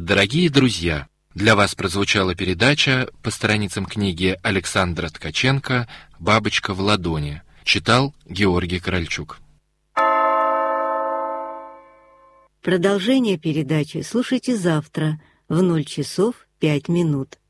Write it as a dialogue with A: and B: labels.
A: Дорогие друзья, для вас прозвучала передача по страницам книги Александра Ткаченко «Бабочка в ладони». Читал Георгий Корольчук.
B: Продолжение передачи слушайте завтра в 0 часов 5 минут.